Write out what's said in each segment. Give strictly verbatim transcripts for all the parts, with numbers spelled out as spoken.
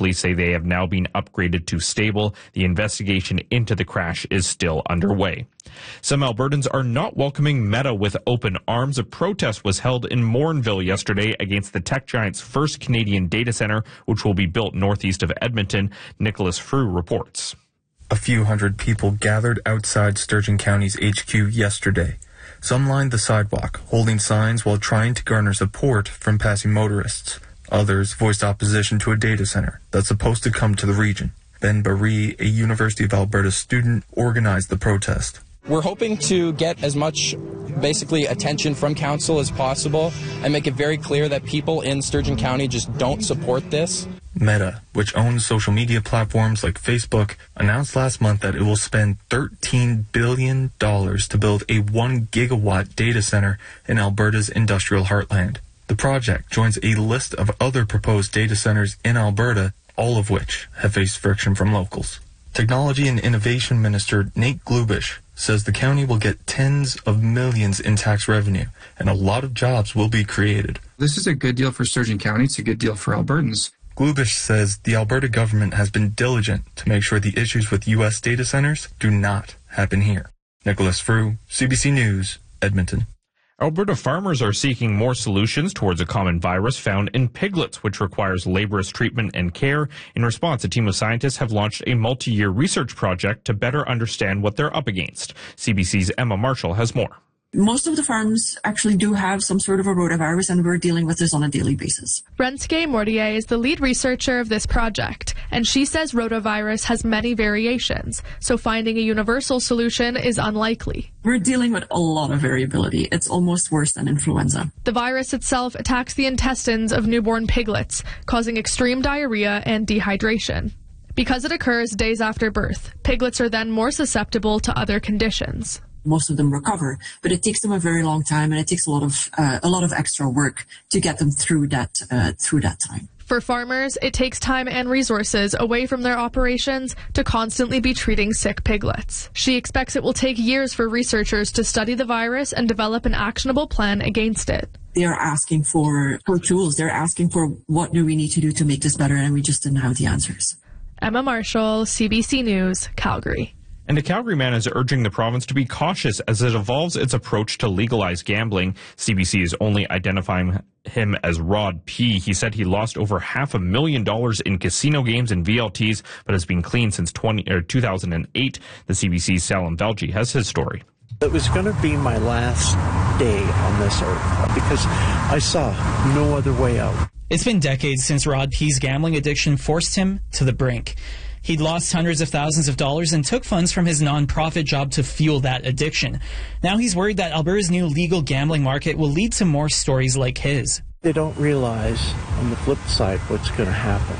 police say they have now been upgraded to stable. The investigation into the crash is still underway. Some Albertans are not welcoming Meta with open arms. A protest was held in Morinville yesterday against the tech giant's first Canadian data center, which will be built northeast of Edmonton. Nicholas Frew reports. A few hundred people gathered outside Sturgeon County's H Q yesterday. Some lined the sidewalk, holding signs while trying to garner support from passing motorists. Others voiced opposition to a data center that's supposed to come to the region. Ben Barry, a University of Alberta student, organized the protest. We're hoping to get as much, basically, attention from council as possible and make it very clear that people in Sturgeon County just don't support this. Meta, which owns social media platforms like Facebook, announced last month that it will spend thirteen billion dollars to build a one gigawatt data center in Alberta's industrial heartland. The project joins a list of other proposed data centers in Alberta, all of which have faced friction from locals. Technology and Innovation Minister Nate Glubish says the county will get tens of millions in tax revenue, and a lot of jobs will be created. This is a good deal for Sturgeon County. It's a good deal for Albertans. Glubish says the Alberta government has been diligent to make sure the issues with U S data centers do not happen here. Nicholas Frew, C B C News, Edmonton. Alberta farmers are seeking more solutions towards a common virus found in piglets, which requires laborious treatment and care. In response, a team of scientists have launched a multi-year research project to better understand what they're up against. C B C's Emma Marshall has more. Most of the farms actually do have some sort of a rotavirus, and we're dealing with this on a daily basis. Renske Mortier is the lead researcher of this project, and she says rotavirus has many variations, so finding a universal solution is unlikely. We're dealing with a lot of variability. It's almost worse than influenza. The virus itself attacks the intestines of newborn piglets, causing extreme diarrhea and dehydration. Because it occurs days after birth, piglets are then more susceptible to other conditions. Most of them recover, but it takes them a very long time, and it takes a lot of uh, a lot of extra work to get them through that uh, through that time. For farmers, it takes time and resources away from their operations to constantly be treating sick piglets. She expects it will take years for researchers to study the virus and develop an actionable plan against it. They are asking for, for tools. They're asking for what do we need to do to make this better, and we just didn't have the answers. Emma Marshall, C B C News, Calgary. And a Calgary man is urging the province to be cautious as it evolves its approach to legalize gambling. C B C is only identifying him as Rod P. He said he lost over half a million dollars in casino games and V L Ts, but has been clean since twenty, or two thousand eight. The C B C's Salim Velji has his story. It was going to be my last day on this earth because I saw no other way out. It's been decades since Rod P's gambling addiction forced him to the brink. He'd lost hundreds of thousands of dollars and took funds from his nonprofit job to fuel that addiction. Now he's worried that Alberta's new legal gambling market will lead to more stories like his. They don't realize on the flip side what's going to happen.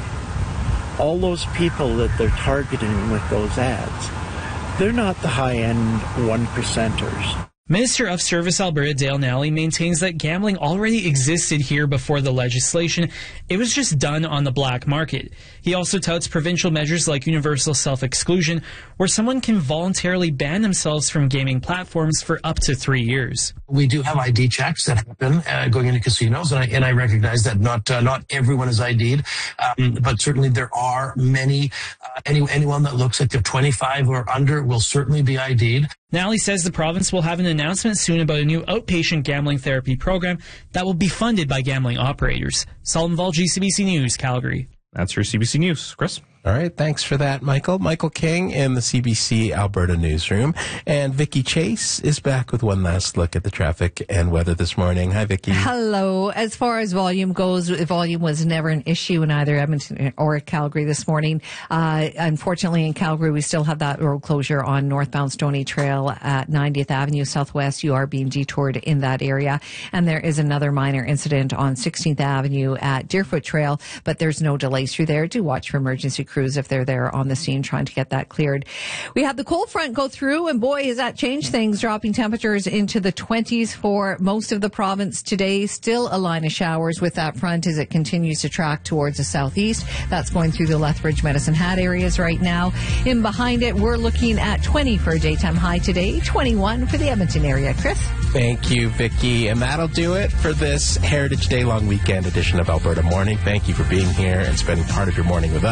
All those people that they're targeting with those ads, they're not the high-end one percenters. Minister of Service Alberta Dale Nally maintains that gambling already existed here before the legislation. It was just done on the black market. He also touts provincial measures like universal self-exclusion, where someone can voluntarily ban themselves from gaming platforms for up to three years. We do have I D checks that happen uh, going into casinos, and I, and I recognize that not uh, not everyone is I D'd, um, but certainly there are many. Uh, any, anyone that looks like they're twenty-five or under will certainly be I D'd. Nally says the province will have an announcement soon about a new outpatient gambling therapy program that will be funded by gambling operators. Salim Valji, C B C News, Calgary. That's your C B C News. Chris? All right, thanks for that, Michael. Michael King in the C B C Alberta newsroom. And Vicki Chase is back with one last look at the traffic and weather this morning. Hi, Vicki. Hello. As far as volume goes, volume was never an issue in either Edmonton or Calgary this morning. Uh, unfortunately, in Calgary, we still have that road closure on northbound Stoney Trail at ninetieth Avenue Southwest. You are being detoured in that area. And there is another minor incident on sixteenth Avenue at Deerfoot Trail, but there's no delays through there. Do watch for emergency crews if they're there on the scene trying to get that cleared. We had the cold front go through, and boy, has that changed things, dropping temperatures into the twenties for most of the province today. Still a line of showers with that front as it continues to track towards the southeast. That's going through the Lethbridge, Medicine Hat areas right now. In behind it, we're looking at twenty for a daytime high today, twenty-one for the Edmonton area. Chris? Thank you, Vicki. And that'll do it for this Heritage Day long weekend edition of Alberta Morning. Thank you for being here and spending part of your morning with us.